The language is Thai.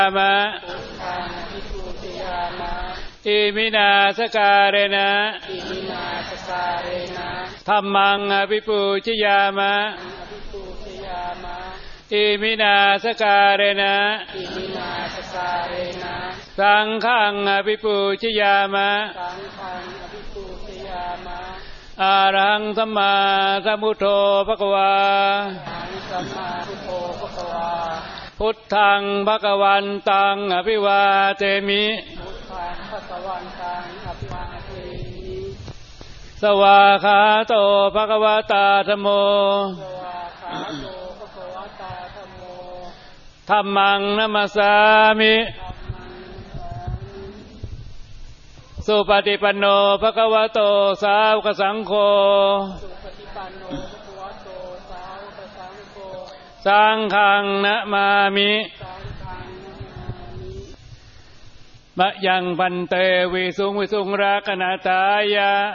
มะอิมินาสการเรนะธัมมังอภิปูชยามะอิมินาสการเรนะสังฆังอภิปูชยามะอะระหังสัมมาสัมพุทโธภควาพุทธังภควันตังอภิวาเทมิสวาคาโตภควตาธัมโมธัมมังนัมสสามิสุปฏิปันโนภควโตสาวกสังโฆสังฆังนะมามิมะยังพันเตวิสุงวิสุงรักขณตายะ